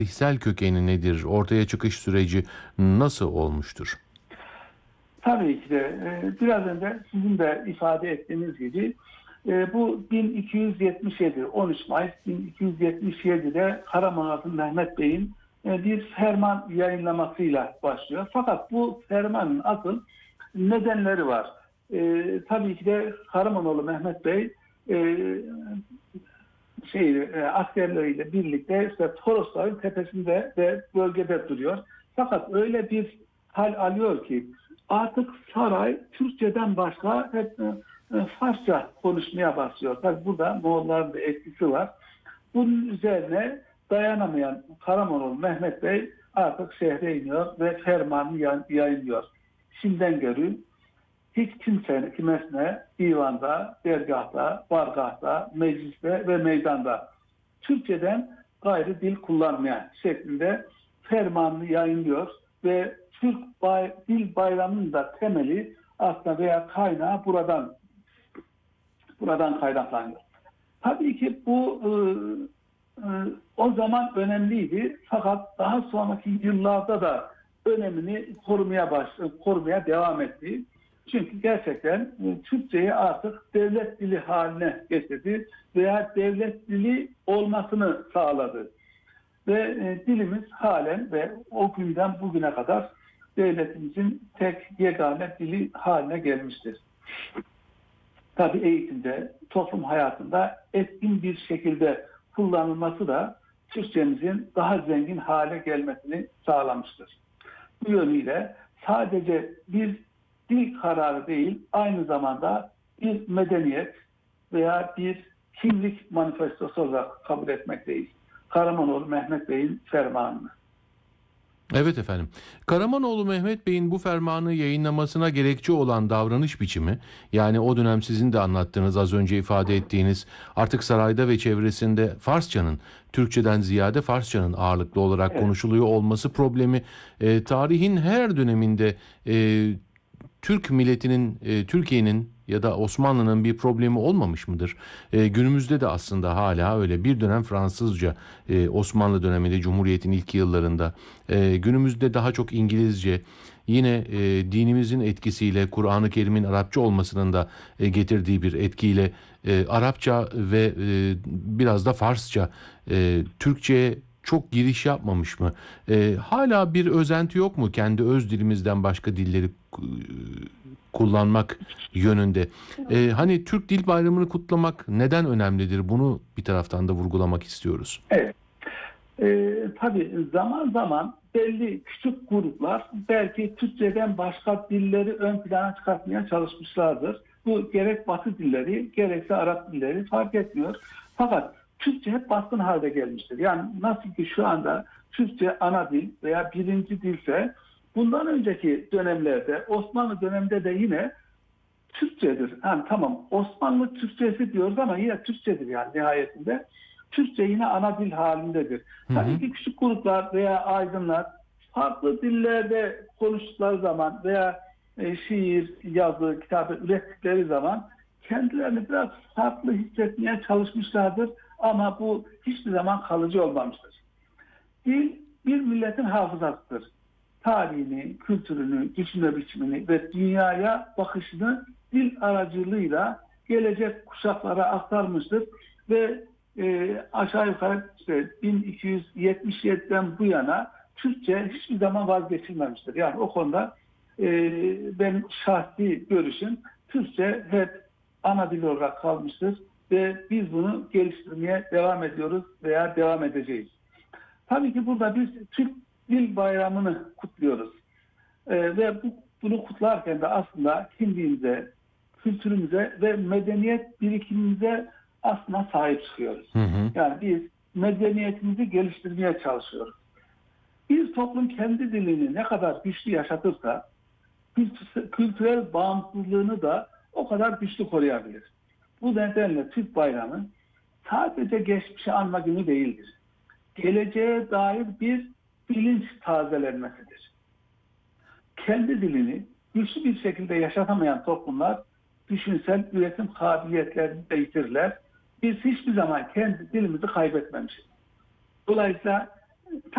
tarihsel kökeni nedir? Ortaya çıkış süreci nasıl olmuştur? Tabii ki de biraz önce sizin de ifade ettiğiniz gibi bu 1277, 13 Mayıs 1277'de Karamanlı Mehmet Bey'in bir ferman yayınlamasıyla başlıyor. Fakat bu fermanın asıl nedenleri var. Tabii ki de Karamanoğlu Mehmet Bey askerleriyle birlikte işte Torosların tepesinde ve bölgede duruyor. Fakat öyle bir hal alıyor ki artık saray Türkçeden başka hep Farsça konuşmaya başlıyor. Tabii burada Moğolların da etkisi var. Bunun üzerine dayanamayan Karamanlı Mehmet Bey artık şehre iniyor ve fermanı yayınlıyor. Şimdiden görün, hiç kimesine divanda, dergahta, bargahta, mecliste ve meydanda Türkçeden gayrı dil kullanmaya şeklinde fermanını yayınlıyor ve Dil Bayramı'nın da temeli aslında veya kaynağı buradan kaynaklanıyor. Tabii ki bu o zaman önemliydi, fakat daha sonraki yıllarda da önemini korumaya devam etti. Çünkü gerçekten Türkçeyi artık devlet dili haline getirdi veya devlet dili olmasını sağladı. Ve dilimiz halen ve o günden bugüne kadar devletimizin tek yegane dili haline gelmiştir. Tabii eğitimde, toplum hayatında etkin bir şekilde kullanılması da Türkçemizin daha zengin hale gelmesini sağlamıştır. Bu yönüyle sadece bir dil kararı değil, aynı zamanda bir medeniyet veya bir kimlik manifestosu olarak kabul etmekteyiz. Karamanoğlu Mehmet Bey'in fermanını. Evet efendim. Karamanoğlu Mehmet Bey'in bu fermanı yayınlamasına gerekçe olan davranış biçimi, yani o dönem sizin de anlattığınız, az önce ifade ettiğiniz, artık sarayda ve çevresinde Farsçanın, Türkçeden ziyade Farsçanın ağırlıklı olarak Evet. konuşuluyor olması problemi, tarihin her döneminde Türk milletinin, Türkiye'nin ya da Osmanlı'nın bir problemi olmamış mıdır? Günümüzde de aslında hala öyle. Bir dönem Fransızca, Osmanlı döneminde, Cumhuriyet'in ilk yıllarında. Günümüzde daha çok İngilizce. Yine dinimizin etkisiyle, Kur'an-ı Kerim'in Arapça olmasının da getirdiği bir etkiyle Arapça ve biraz da Farsça, Türkçe'ye çok giriş yapmamış mı? Hala bir özenti yok mu kendi öz dilimizden başka dilleri kullanmak yönünde? Hani Türk Dil Bayramı'nı kutlamak neden önemlidir? Bunu bir taraftan da vurgulamak istiyoruz. Evet. Tabii zaman zaman belli küçük gruplar belki Türkçeden başka dilleri ön plana çıkartmaya çalışmışlardır. Bu gerek Batı dilleri gerekse Arap dilleri fark etmiyor. Fakat Türkçe hep baskın halde gelmiştir. Yani nasıl ki şu anda Türkçe ana dil veya birinci dilse, bundan önceki dönemlerde Osmanlı döneminde de yine Türkçedir. Yani tamam, Osmanlı Türkçesi diyoruz ama yine Türkçedir yani nihayetinde. Türkçe yine ana dil halindedir. Hı Tabii hı. ki küçük gruplar veya aydınlar farklı dillerde konuştukları zaman veya şiir, yazı, kitabı ürettikleri zaman kendilerini biraz farklı hissetmeye çalışmışlardır. Ama bu hiçbir zaman kalıcı olmamıştır. Dil bir milletin hafızasıdır. Tarihini, kültürünü, düşünme biçimini ve dünyaya bakışını dil aracılığıyla gelecek kuşaklara aktarmıştır ve aşağı yukarı işte 1277'den bu yana Türkçe hiçbir zaman vazgeçilmemiştir. Yani o konuda benim şahsi görüşüm, Türkçe hep ana dil olarak kalmıştır ve biz bunu geliştirmeye devam ediyoruz veya devam edeceğiz. Tabii ki burada biz Türk Dil Bayramı'nı kutluyoruz. Ve bunu kutlarken de aslında kimliğimize, kültürümüze ve medeniyet birikimimize aslında sahip çıkıyoruz. Hı hı. Yani biz medeniyetimizi geliştirmeye çalışıyoruz. Bir toplum kendi dilini ne kadar güçlü yaşatırsa kültürel bağımsızlığını da o kadar güçlü koruyabilir. Bu nedenle Türk Bayramı sadece geçmişi anma günü değildir. Geleceğe dair bir bilinç tazelenmesidir. Kendi dilini güçlü bir şekilde yaşatamayan toplumlar düşünsel üretim kabiliyetlerini de yitirirler. Biz hiçbir zaman kendi dilimizi kaybetmemişiz. Dolayısıyla